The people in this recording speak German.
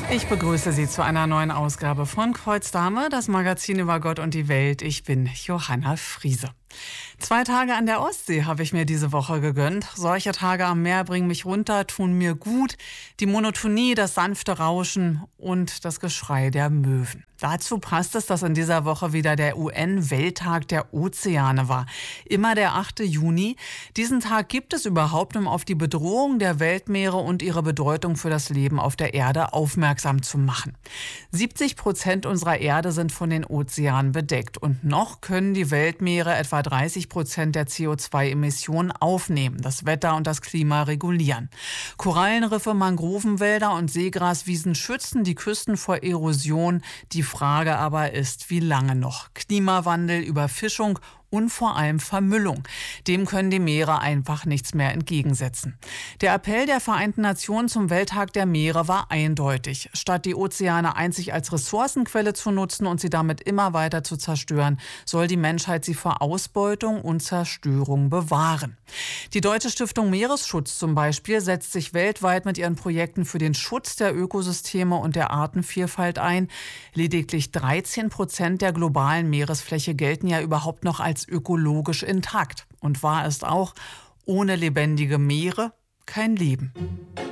Ich begrüße Sie zu einer neuen Ausgabe von Kreuzdame, das Magazin über Gott und die Welt. Ich bin Johanna Friese. 2 Tage an der Ostsee habe ich mir diese Woche gegönnt. Solche Tage am Meer bringen mich runter, tun mir gut. Die Monotonie, das sanfte Rauschen und das Geschrei der Möwen. Dazu passt es, dass in dieser Woche wieder der UN-Welttag der Ozeane war. Immer der 8. Juni. Diesen Tag gibt es überhaupt, um auf die Bedrohung der Weltmeere und ihre Bedeutung für das Leben auf der Erde aufmerksam zu machen. 70% unserer Erde sind von den Ozeanen bedeckt. Und noch können die Weltmeere etwa 30% der CO2-Emissionen aufnehmen, das Wetter und das Klima regulieren. Korallenriffe, Mangrovenwälder und Seegraswiesen schützen die Küsten vor Erosion. Die Frage aber ist, wie lange noch? Klimawandel, Überfischung und vor allem Vermüllung. Dem können die Meere einfach nichts mehr entgegensetzen. Der Appell der Vereinten Nationen zum Welttag der Meere war eindeutig. Statt die Ozeane einzig als Ressourcenquelle zu nutzen und sie damit immer weiter zu zerstören, soll die Menschheit sie vor Ausbeutung und Zerstörung bewahren. Die Deutsche Stiftung Meeresschutz zum Beispiel setzt sich weltweit mit ihren Projekten für den Schutz der Ökosysteme und der Artenvielfalt ein. Lediglich 13% der globalen Meeresfläche gelten ja überhaupt noch als ökologisch intakt. Und wahr ist auch, ohne lebendige Meere kein Leben.